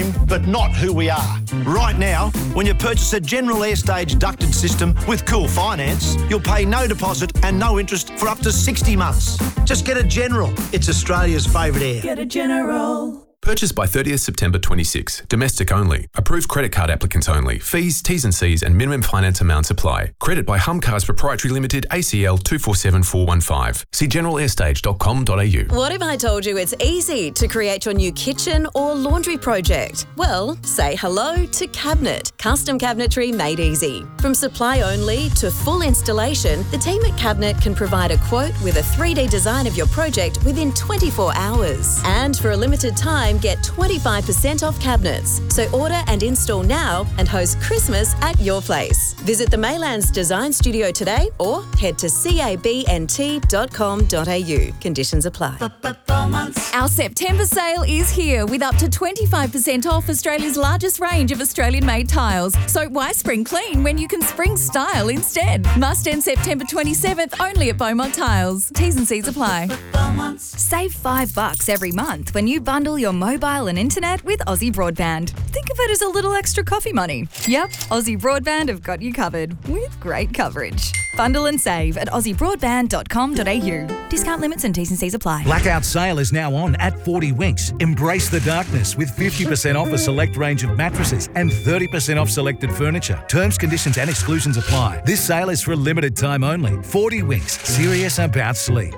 something, but not who we are. Right now, when you purchase a General Airstage ducted system with Cool Finance, you'll pay no deposit and no interest for up to 60 months. Just get a General. It's Australia's favourite air. Get a General. Purchased by 30th September 26. Domestic only. Approved credit card applicants only. Fees, T's and C's and minimum finance amounts apply. Credit by Humcars Proprietary Limited, ACL 247415. See generalairstage.com.au. What if I told you it's easy to create your new kitchen or laundry project? Well, say hello to Cabinet. Custom cabinetry made easy. From supply only to full installation, the team at Cabinet can provide a quote with a 3D design of your project within 24 hours. And for a limited time, get 25% off cabinets. So order and install now and host Christmas at your place. Visit the Maylands Design Studio today or head to cabnt.com.au. Conditions apply. Our September sale is here with up to 25% off Australia's largest range of Australian-made tiles. So why spring clean when you can spring style instead? Must end September 27th only at Beaumont Tiles. T's and C's apply. Save $5 every month when you bundle your mobile and internet with Aussie Broadband. Think of it as a little extra coffee money. Yep, Aussie Broadband have got you covered with great coverage. Bundle and save at aussiebroadband.com.au. Discount limits and T's and C's apply. Blackout sale is now on at 40 Winks. Embrace the darkness with 50% off a select range of mattresses and 30% off selected furniture. Terms, conditions and exclusions apply. This sale is for a limited time only. 40 Winks. Serious about sleep.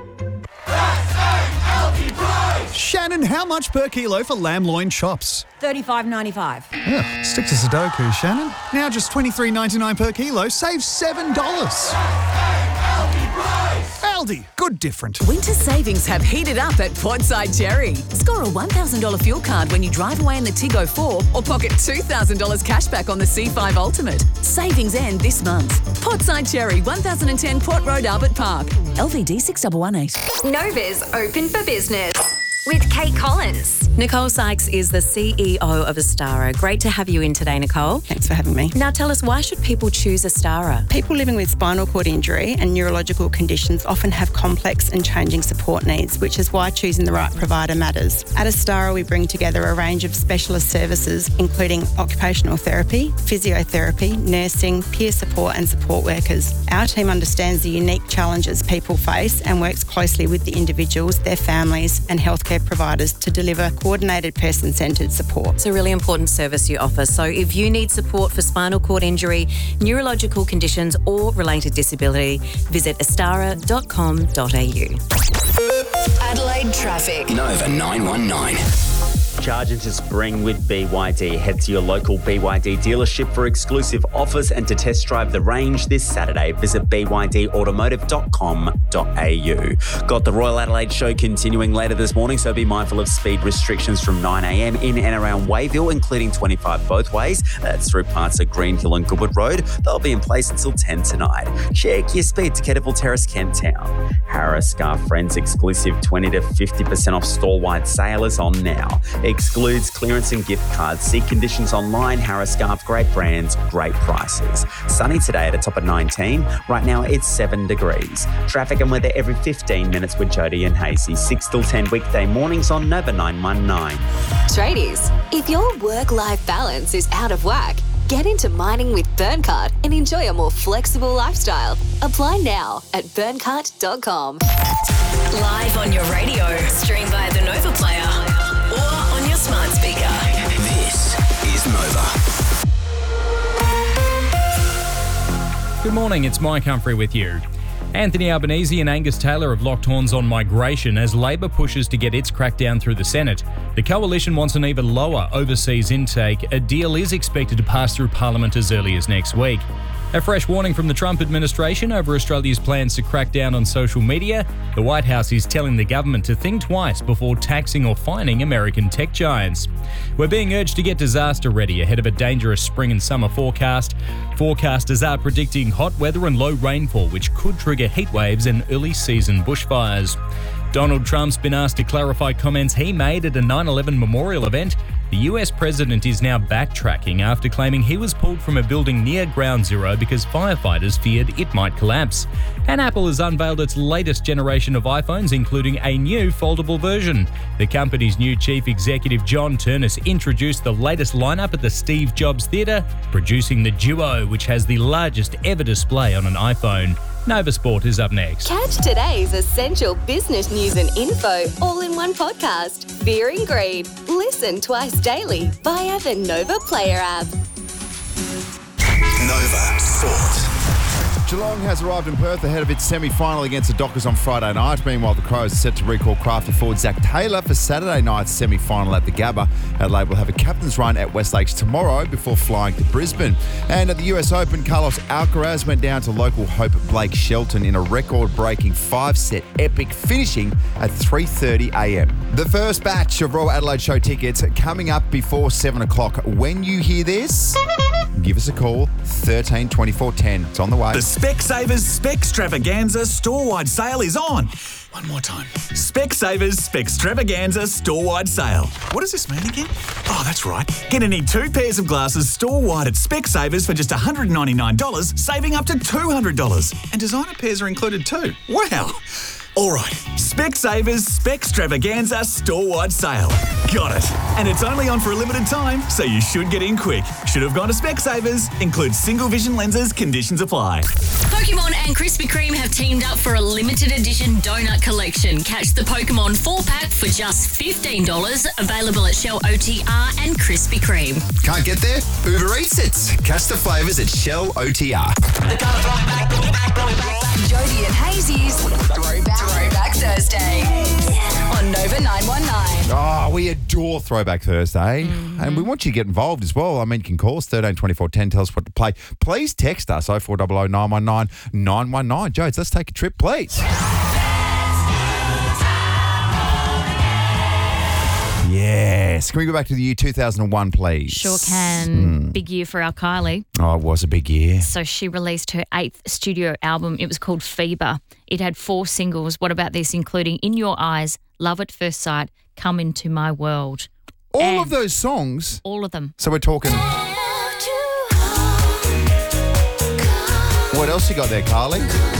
Shannon, how much per kilo for lamb loin chops? $35.95. Yeah, stick to Sudoku, Shannon. Now just $23.99 per kilo. Save $7. Aldi, good different. Winter savings have heated up at Portside Cherry. Score a $1,000 fuel card when you drive away in the Tiggo 4 or pocket $2,000 cash back on the C5 Ultimate. Savings end this month. Portside Cherry, 1010 Port Road, Albert Park. LVD 6118. Nova's open for business with Kate Collins. Nicole Sykes is the CEO of Astara. Great to have you in today, Nicole. Thanks for having me. Now tell us, why should people choose Astara? People living with spinal cord injury and neurological conditions often have complex and changing support needs, which is why choosing the right provider matters. At Astara, we bring together a range of specialist services, including occupational therapy, physiotherapy, nursing, peer support and support workers. Our team understands the unique challenges people face and works closely with the individuals, their families and healthcare providers to deliver coordinated person-centred support. It's a really important service you offer. So if you need support for spinal cord injury, neurological conditions or related disability, visit astara.com.au. Adelaide traffic. Nova 919. Charge into spring with BYD. Head to your local BYD dealership for exclusive offers and to test drive the range this Saturday. Visit bydautomotive.com.au. Got the Royal Adelaide Show continuing later this morning, so be mindful of speed restrictions from 9 a.m. in and around Wayville, including 25 both ways. That's through parts of Greenhill and Goodwood Road. They'll be in place until 10 tonight. Check your speed to Kettleville Terrace, Kent Town. Harris Scarf Friends exclusive 20 to 50% off store-wide sale is on now. Excludes clearance and gift cards. See conditions online. Harris Scarf, great brands, great prices. Sunny today at a top of 19. Right now it's 7 degrees. Traffic and weather every 15 minutes with Jody and Hazy. 6 till 10 weekday mornings on Nova 919. Tradies, if your work-life balance is out of whack, get into mining with Burncart and enjoy a more flexible lifestyle. Apply now at burncart.com. Live on your radio, stream via the Nova Player or on your smart speaker. This is Nova. Good morning, it's Mike Humphrey with you. Anthony Albanese and Angus Taylor have locked horns on migration as Labor pushes to get its crackdown through the Senate. The coalition wants an even lower overseas intake. A deal is expected to pass through Parliament as early as next week. A fresh warning from the Trump administration over Australia's plans to crack down on social media. The White House is telling the government to think twice before taxing or fining American tech giants. We're being urged to get disaster ready ahead of a dangerous spring and summer forecast. Forecasters are predicting hot weather and low rainfall, which could trigger heat waves and early season bushfires. Donald Trump's been asked to clarify comments he made at a 9/11 memorial event. The US president is now backtracking after claiming he was pulled from a building near Ground Zero because firefighters feared it might collapse. And Apple has unveiled its latest generation of iPhones, including a new foldable version. The company's new chief executive, John Turnus, introduced the latest lineup at the Steve Jobs Theatre, producing the Duo, which has the largest ever display on an iPhone. Nova Sport is up next. Catch today's essential business news and info all in one podcast. Fear and Greed. Listen twice daily via the Nova Player app. Nova Sport. Geelong has arrived in Perth ahead of its semi-final against the Dockers on Friday night. Meanwhile, the Crows are set to recall crafty forward Zach Taylor for Saturday night's semi-final at the Gabba. Adelaide will have a captain's run at West Lakes tomorrow before flying to Brisbane. And at the US Open, Carlos Alcaraz went down to local hope Blake Shelton in a record-breaking 5-set epic, finishing at 3:30am. The first batch of Royal Adelaide Show tickets coming up before 7 o'clock. When you hear this, give us a call, 13 24 10. It's on the way. The Specsavers Specstravaganza store-wide sale is on. One more time. Specsavers Specstravaganza store-wide sale. What does this mean again? Oh, that's right. Get any 2 pairs of glasses store-wide at Specsavers for just $199, saving up to $200. And designer pairs are included too. Wow. All right, Specsavers Specstravaganza store-wide sale. Got it. And it's only on for a limited time, so you should get in quick. Should have gone to Specsavers. Includes single vision lenses. Conditions apply. Pokemon and Krispy Kreme have teamed up for a limited edition donut collection. Catch the Pokemon 4-pack for just $15, available at Shell OTR and Krispy Kreme. Can't get there? Uber Eats it. Catch the flavours at Shell OTR. Jody and Hazy's Throwback Thursday on Nova 919. Oh, we adore Throwback Thursday. And we want you to get involved as well. I mean, you can call us 13 24 10, tell us what to play. Please text us 0400 919 919. Jodes, let's take a trip, please. Yes. Can we go back to the year 2001, please? Sure can. Big year for our Kylie. Oh, it was a big year. So she released her 8th studio album. It was called Fever. It had 4 singles. What about this? Including In Your Eyes, Love at First Sight, Come Into My World. All of those songs? All of them. So we're talking... What else you got there, Carly?